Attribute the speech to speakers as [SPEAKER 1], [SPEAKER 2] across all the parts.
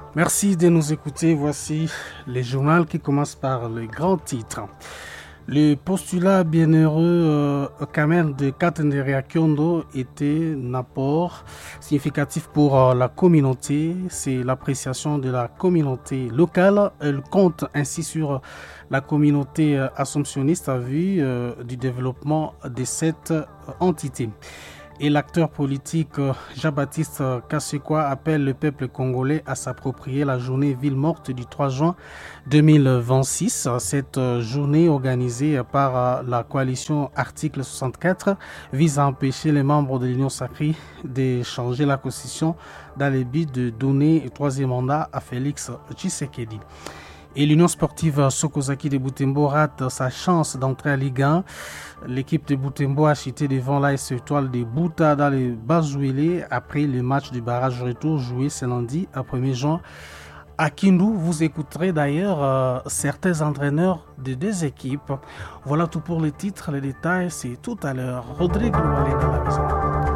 [SPEAKER 1] Merci de nous écouter. Voici les journaux qui commencent par le grand titre. Le postulat bienheureux quand même de Katendere à Kyondo était un apport significatif pour la communauté. C'est l'appréciation de la communauté locale. Elle compte ainsi sur la communauté assomptionniste à vue du développement de cette entité. Et l'acteur politique Jean-Baptiste Kassekwa appelle le peuple congolais à s'approprier la journée ville morte du 3 juin 2026. Cette journée organisée par la coalition Article 64 vise à empêcher les membres de l'Union sacrée de changer la constitution dans le but de donner un troisième mandat à Félix Tshisekedi. Et l'Union sportive Sokozaki de Butembo rate sa chance d'entrer à Ligue 1. L'équipe de Butembo a chuté devant l'AS Étoile de Buta dans le Bazouélé après le match du barrage retour joué ce lundi à 1er juin. À Kindu, vous écouterez d'ailleurs certains entraîneurs de deux équipes. Voilà tout pour les titres, les détails, c'est tout à l'heure. Rodrigue Loualé dans la maison.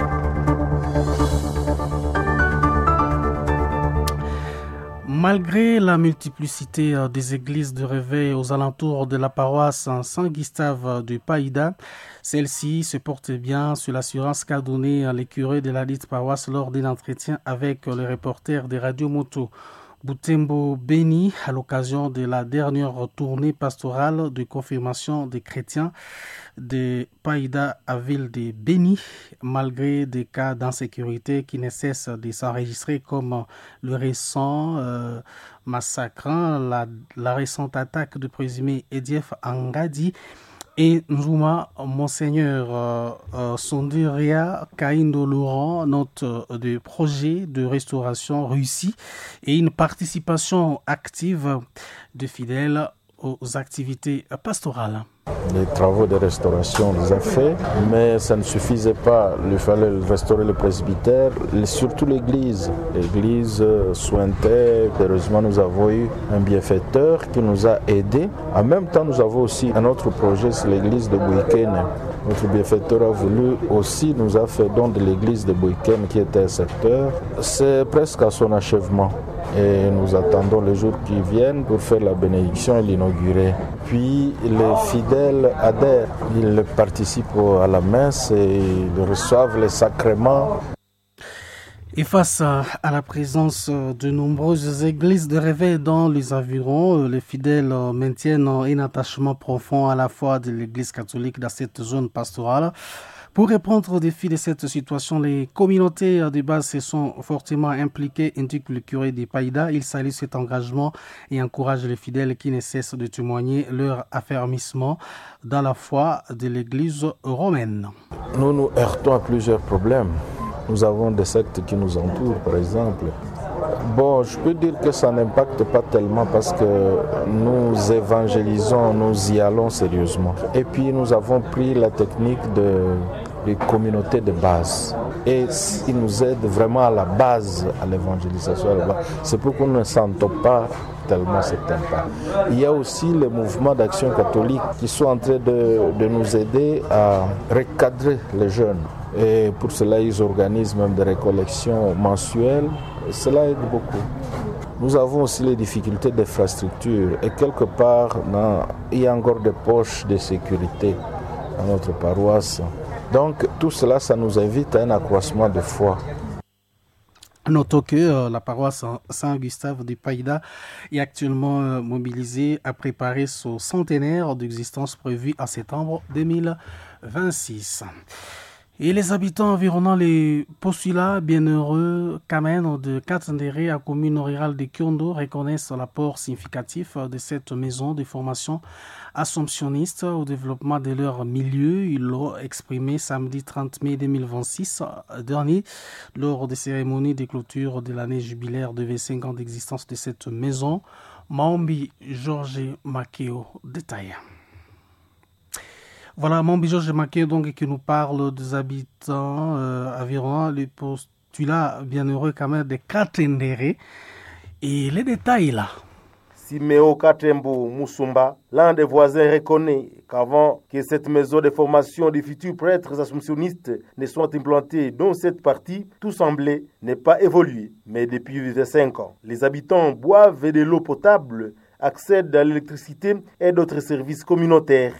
[SPEAKER 1] Malgré la multiplicité des églises de réveil aux alentours de la paroisse Saint-Gustave de Païda, celle-ci se porte bien sur l'assurance qu'a donnée les curés de la dite paroisse lors d'un entretien avec les reporters des radios moto. Butembo Béni, à l'occasion de la dernière tournée pastorale de confirmation des chrétiens de Païda à ville de Béni, malgré des cas d'insécurité qui ne cessent de s'enregistrer comme le récent massacre, la récente attaque de présumé EDF Angadi et Nzuma, Monseigneur Sondiria Kaindo Laurent, note de projet de restauration réussi et une participation active de fidèles aux activités pastorales.
[SPEAKER 2] Les travaux de restauration, on les a faits, mais ça ne suffisait pas. Il fallait restaurer le presbytère, surtout l'église. L'église sointait. Heureusement, nous avons eu un bienfaiteur qui nous a aidés. En même temps, nous avons aussi un autre projet, c'est l'église de Boïkene. Notre bienfaiteur a voulu aussi, nous a fait don de l'église de Boïkene qui était un secteur. C'est presque à son achèvement. Et nous attendons les jours qui viennent pour faire la bénédiction et l'inaugurer. Puis les fidèles adhèrent, ils participent à la messe et ils reçoivent les sacrements.
[SPEAKER 1] Et face à la présence de nombreuses églises de réveil dans les environs, les fidèles maintiennent un attachement profond à la foi de l'église catholique dans cette zone pastorale. Pour répondre aux défis de cette situation, les communautés de base se sont fortement impliquées, indique le curé de Païda. Il salue cet engagement et encourage les fidèles qui ne cessent de témoigner leur affermissement dans la foi de l'église romaine.
[SPEAKER 2] Nous nous heurtons à plusieurs problèmes. Nous avons des sectes qui nous entourent, par exemple. Bon, je peux dire que ça n'impacte pas tellement parce que nous évangélisons, nous y allons sérieusement. Et puis nous avons pris la technique des communautés de base. Et ils nous aident vraiment à la base, à l'évangélisation. C'est pourquoi nous ne sentons pas tellement cet impact. Il y a aussi les mouvements d'action catholique qui sont en train de nous aider à recadrer les jeunes. Et pour cela, ils organisent même des récollections mensuelles. Et cela aide beaucoup. Nous avons aussi les difficultés d'infrastructure. Et quelque part, il y a encore des poches de sécurité dans notre paroisse. Donc, tout cela, ça nous invite à un accroissement de foi.
[SPEAKER 1] Notons que la paroisse Saint-Gustave de Païda est actuellement mobilisée à préparer son centenaire d'existence prévu en septembre 2026. Et les habitants environnant les postulats bienheureux Kamen de Katendere à commune rurale de Kyondo reconnaissent l'apport significatif de cette maison de formation assomptionniste au développement de leur milieu. Ils l'ont exprimé samedi 30 mai 2026 dernier lors des cérémonies de clôture de l'année jubilaire de 25 ans d'existence de cette maison. Maombi Georges Makeo détaille. Voilà, Maombi Georges Makeo donc qui nous parle des habitants environ les postulats bienheureux quand même de Katendere. Et les détails là.
[SPEAKER 3] Simeo Katembo Moussumba, l'un des voisins, reconnaît qu'avant que cette maison de formation des futurs prêtres assomptionnistes ne soit implantée dans cette partie, tout semblait ne pas évoluer. Mais depuis 25 ans, les habitants boivent de l'eau potable, accèdent à l'électricité et d'autres services communautaires.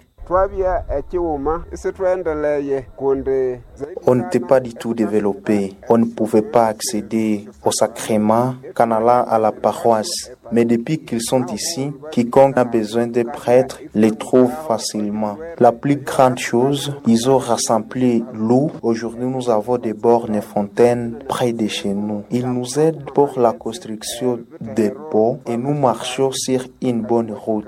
[SPEAKER 4] On n'était pas du tout développé. On ne pouvait pas accéder au sacrement qu'en allant à la paroisse. Mais depuis qu'ils sont ici, quiconque a besoin des prêtres les trouve facilement. La plus grande chose, ils ont rassemblé l'eau. Aujourd'hui, nous avons des bornes et fontaines près de chez nous. Ils nous aident pour la construction des pots et nous marchons sur une bonne route.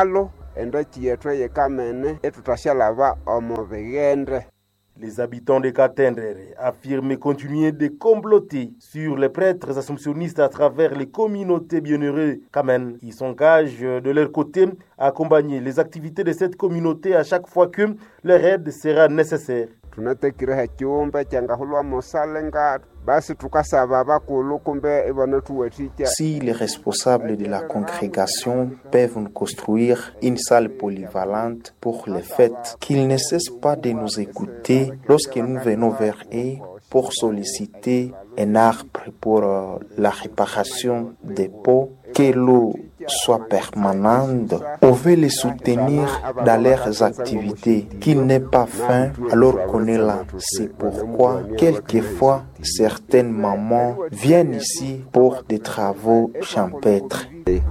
[SPEAKER 3] Les habitants de Katendere affirment continuer de comploter sur les prêtres assomptionnistes à travers les communautés bienheureux Kamen. Ils s'engagent de leur côté à accompagner les activités de cette communauté à chaque fois que leur aide sera nécessaire.
[SPEAKER 4] Si les responsables de la congrégation peuvent nous construire une salle polyvalente pour les fêtes, qu'ils ne cessent pas de nous écouter lorsque nous venons vers eux pour solliciter un arbre pour la réparation des pots, que l'eau soit permanente. On veut les soutenir dans leurs activités, qu'ils n'aient pas faim alors qu'on est là. C'est pourquoi, quelquefois, certaines mamans viennent ici pour des travaux champêtres.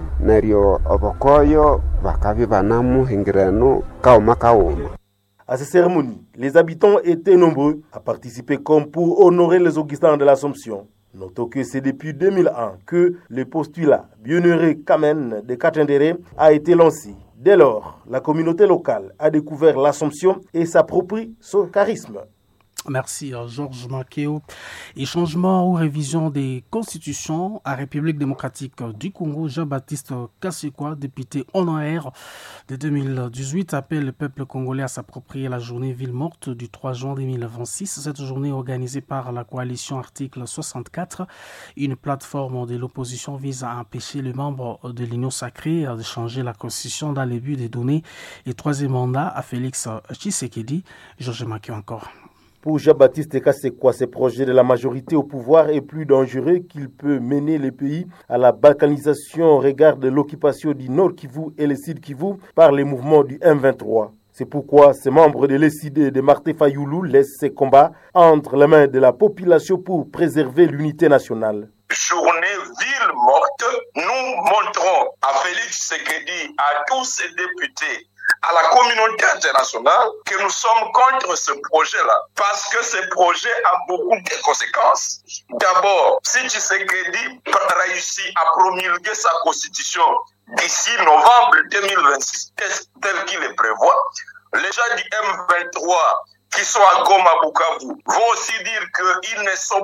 [SPEAKER 3] À ces cérémonies, les habitants étaient nombreux à participer comme pour honorer les Augustins de l'Assomption. Notons que c'est depuis 2001 que le postulat Bienheureux Kamen de Katendere a été lancé. Dès lors, la communauté locale a découvert l'Assomption et s'approprie son charisme.
[SPEAKER 1] Merci Georges Makeo. Et changement ou révision des constitutions à République démocratique du Congo, Jean-Baptiste Kassekwa, député honoraire de 2018, appelle le peuple congolais à s'approprier la journée ville morte du 3 juin 2026. Cette journée organisée par la coalition Article 64, une plateforme de l'opposition vise à empêcher les membres de l'Union sacrée de changer la constitution dans le but de donner le troisième mandat à Félix Tshisekedi. Georges Makeo encore.
[SPEAKER 3] Pour Jean-Baptiste Kassekwa, ce projet de la majorité au pouvoir est plus dangereux qu'il peut mener le pays à la balkanisation au regard de l'occupation du Nord Kivu et le Sud Kivu par les mouvements du M23. C'est pourquoi ces membres de l'ECD de Martin Fayoulou laissent ces combats entre les mains de la population pour préserver l'unité nationale.
[SPEAKER 5] Journée ville morte, nous montrons à Félix Tshisekedi, à tous ses députés, à la communauté internationale que nous sommes contre ce projet-là parce que ce projet a beaucoup de conséquences. D'abord, si Tshisekedi réussit à promulguer sa constitution d'ici novembre 2026, tel qu'il le prévoit, les gens du M23 qui sont à Goma, Bukavu, vont aussi dire qu'ils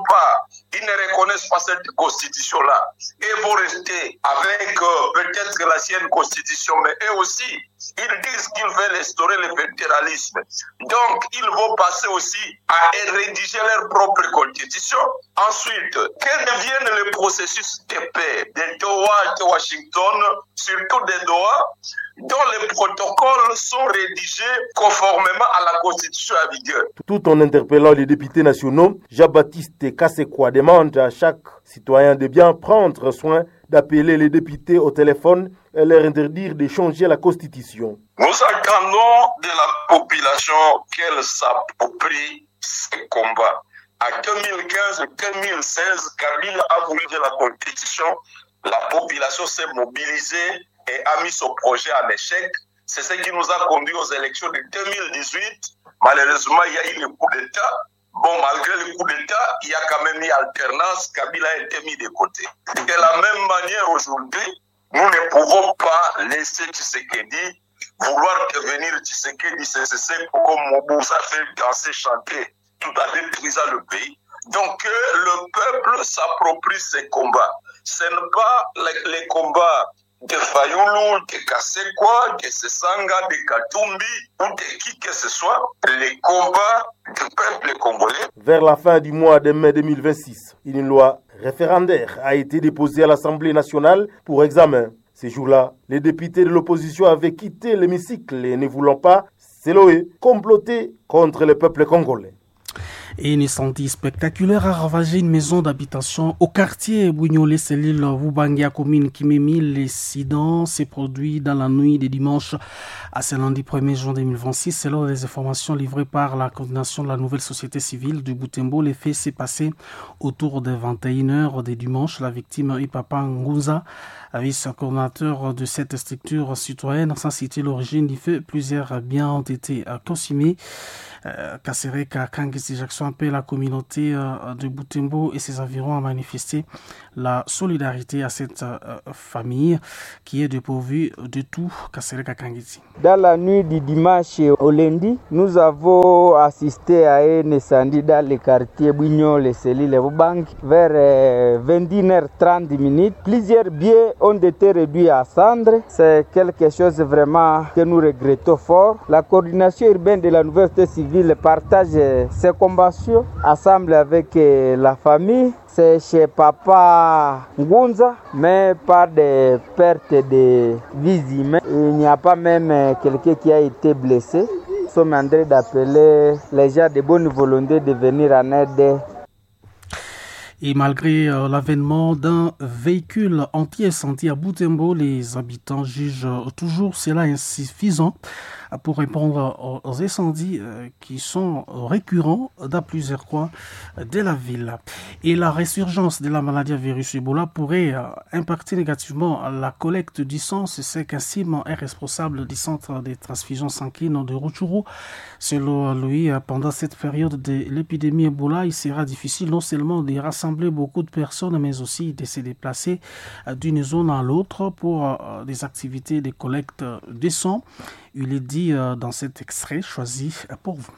[SPEAKER 5] ils ne reconnaissent pas cette constitution-là et vont rester avec peut-être l'ancienne constitution, mais eux aussi, ils disent qu'ils veulent instaurer le fédéralisme. Donc, ils vont passer aussi à rédiger leur propre constitution. Ensuite, quel devienne le processus de paix de Doha de Washington, surtout de Doha, dont les protocoles sont rédigés conformément à la constitution à vigueur.
[SPEAKER 3] Tout en interpellant les députés nationaux, Jean-Baptiste Kassekwa demande à chaque citoyen de bien prendre soin d'appeler les députés au téléphone et leur interdire de changer la constitution.
[SPEAKER 5] Nous attendons de la population qu'elle s'approprie ces combats. En 2015-2016, Kabila a voulu de la constitution, la population s'est mobilisée et a mis son projet en échec. C'est ce qui nous a conduit aux élections de 2018. Malheureusement, il y a eu le coup d'État. Bon, malgré le coup d'État, il y a quand même eu alternance. Kabila a été mis de côté. De la même manière, aujourd'hui, nous ne pouvons pas laisser Tshisekedi vouloir devenir Tshisekedi. C'est comme Mobutu a fait danser, chanter, tout en détruisant le pays. Donc, le peuple s'approprie ces combats. Ce n'est pas les combats de Fayoulou, de Kassekwa, de Sesanga, de Katumbi ou de qui que ce soit, les combats du peuple congolais.
[SPEAKER 3] Vers la fin du mois de mai 2026, une loi référendaire a été déposée à l'Assemblée nationale pour examen. Ces jours-là, les députés de l'opposition avaient quitté l'hémicycle et ne voulant pas, Seloé, comploter contre le peuple congolais.
[SPEAKER 1] Et un incendie spectaculaire a ravagé une maison d'habitation au quartier Bougnolé-Selil, Wubangia, commune Kimemi. L'incident s'est produit dans la nuit de dimanche à ce lundi 1er juin 2026. Selon les informations livrées par la coordination de la nouvelle société civile du Butembo, les faits s'est passé autour de 21h de dimanche. La victime, Ipapa Ngunza, vice-coordinateur de cette structure citoyenne, sans citer l'origine du feu, plusieurs biens ont été consumés. Kasereka Kangisi Jackson appelle la communauté de Butembo et ses environs à manifester la solidarité à cette famille qui est dépourvue de tout. Kasereka Kangisi.
[SPEAKER 6] Dans la nuit du dimanche au lundi, nous avons assisté à un incendie dans le quartier Bougnolé-Selil-Wubangi vers 21h30. Plusieurs biens ont été réduits à cendres. C'est quelque chose vraiment que nous regrettons fort. La coordination urbaine de la nouvelle société civile partage ses compassions ensemble avec la famille. C'est chez Papa Ngunza, mais pas de perte de vies humaines. Il n'y a pas même quelqu'un qui a été blessé. Nous sommes en train d'appeler les gens de bonne volonté de venir en aide.
[SPEAKER 1] Et malgré l'avènement d'un véhicule anti-incendie à Butembo, les habitants jugent toujours cela insuffisant pour répondre aux incendies qui sont récurrents dans plusieurs coins de la ville. Et la résurgence de la maladie à virus Ebola pourrait impacter négativement la collecte du sang. C'est ce qu'Assim est responsable du centre de transfusion sanguine de Rutshuru. Selon lui, pendant cette période de l'épidémie Ebola, il sera difficile non seulement de rassembler beaucoup de personnes, mais aussi de se déplacer d'une zone à l'autre pour des activités de collecte de sang. Il est dit dans cet extrait choisi pour vous.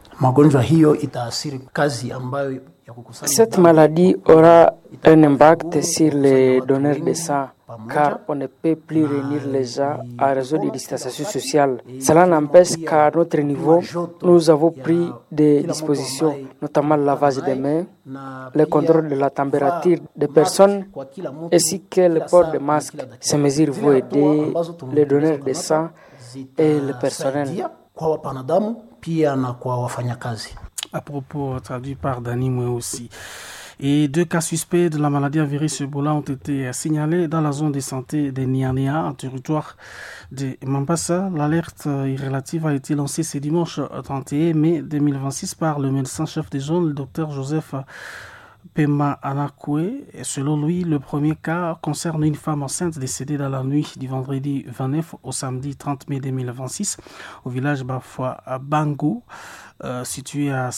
[SPEAKER 7] Cette maladie aura un impact sur les donneurs de sang, car on ne peut plus réunir les gens à raison de distanciation sociale. Cela n'empêche qu'à notre niveau, nous avons pris des dispositions, notamment le lavage des mains, le contrôle de la température des personnes, ainsi que le port de masques. Ces mesures vont aider les donneurs de sang et le personnel.
[SPEAKER 1] À propos, traduit par Dani Moué aussi. Et 2 cas suspects de la maladie à virus Ebola ont été signalés dans la zone de santé de Niania, en territoire de Mambasa. L'alerte relative a été lancée ce dimanche 31 mai 2026 par le médecin-chef de zone, le docteur Joseph Pema Anakwe. Selon lui, le premier cas concerne une femme enceinte décédée dans la nuit du vendredi 29 au samedi 30 mai 2026 au village Bafwa à Bango, situé à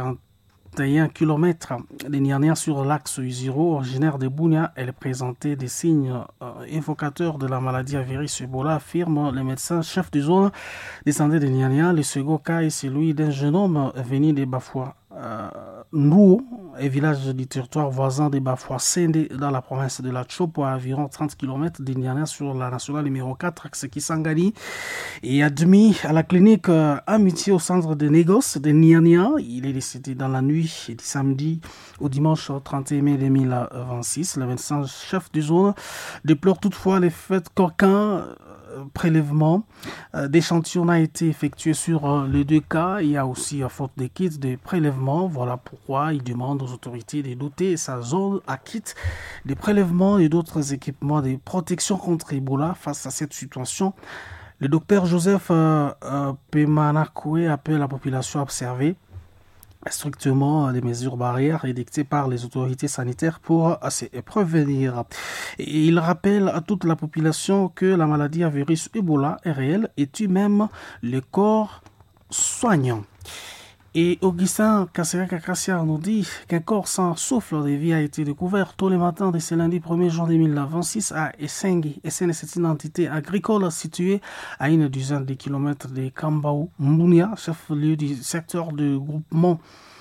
[SPEAKER 1] 51 km de Niania sur l'axe U0. Originaire de Bunia, elle présentait des signes évocateurs de la maladie à virus Ebola, affirme le médecin chef de zone de santé de Niania. Le second cas est celui d'un jeune homme venu de Bafwa Ndou, un village du territoire voisin de Bafwa Sende dans la province de la Chopo, à environ 30 km de Niania sur la nationale numéro 4, axe Kisangani, et admis à la clinique Amitié au centre de négoce de Niania. Il est décédé dans la nuit du samedi au dimanche 31 mai 2026. Le médecin chef de zone déplore toutefois les faits qu'aucun prélèvement d'échantillons a été effectué sur les 2 cas. Il y a aussi faute de kits de prélèvement. Voilà pourquoi il demande aux autorités de doter sa zone à kits de prélèvement et d'autres équipements de protection contre Ebola. Face à cette situation, le docteur Joseph Pemanakwe appelle la population à observer strictement les mesures barrières édictées par les autorités sanitaires pour se prévenir. Et il rappelle à toute la population que la maladie à virus Ebola est réelle et tue même le corps soignant. Et Augustin Kassera-Kakassia nous dit qu'un corps sans souffle de vie a été découvert tous les matins de ce lundi 1er juin 2026 à Essengi. Essengi, c'est une entité agricole située à une dizaine de kilomètres de Kambao Mbunia, chef-lieu du secteur de groupement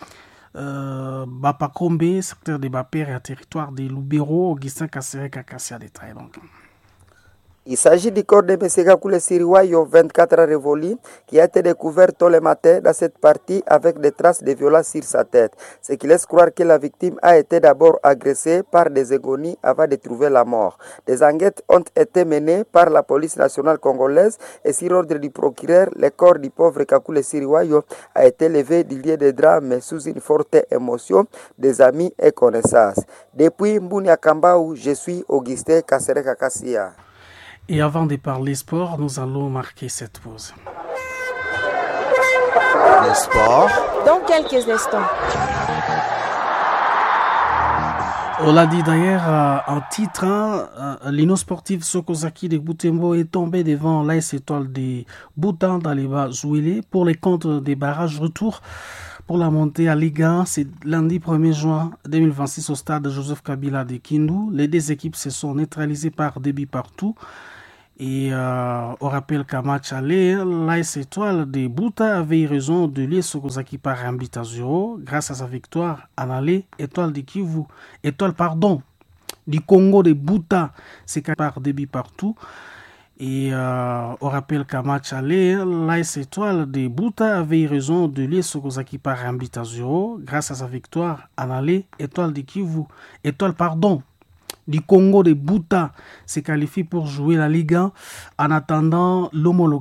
[SPEAKER 1] Bapakombe, secteur de Bapere et territoire de Lubero. Augustin Kassera-Kakassia détaille donc.
[SPEAKER 8] Il s'agit du corps de M. Kakule Siriwayo, 24 ans révolu, qui a été découvert tôt le matin dans cette partie avec des traces de violence sur sa tête. Ce qui laisse croire que la victime a été d'abord agressée par des égonies avant de trouver la mort. Des enquêtes ont été menées par la police nationale congolaise et sur ordre du procureur, le corps du pauvre Kakule Siriwayo a été levé du lieu de drame sous une forte émotion des amis et connaissances. Depuis Mbunia Kambaou, je suis Augustin Kasereka Kassia.
[SPEAKER 1] Et avant de parler sport, nous allons marquer cette pause.
[SPEAKER 9] Le sport.
[SPEAKER 10] Dans quelques instants.
[SPEAKER 1] On l'a dit d'ailleurs en titre, l'Union sportive Sokozaki de Butembo est tombé devant l'AS Étoile de Boutan dans les Bas-Zouélé pour les comptes des barrages retour pour la montée à Ligue 1. C'est lundi 1er juin 2026 au stade Joseph Kabila de Kindu. Les deux équipes se sont neutralisées par 2 buts partout. Et on rappelle qu'à match aller, l'AS Étoile de Bouta avait eu raison de lier Sokozaki par 1-0 grâce à sa victoire en aller. Étoile du Congo de Bouta s'est qualifié par 2 buts partout. Et on rappelle qu'à match aller, l'AS Étoile de Bouta avait eu raison de lier Sokozaki par 1-0 grâce à sa victoire en aller. Étoile du Congo de Bouta se qualifie pour jouer la Ligue 1 en attendant l'homologation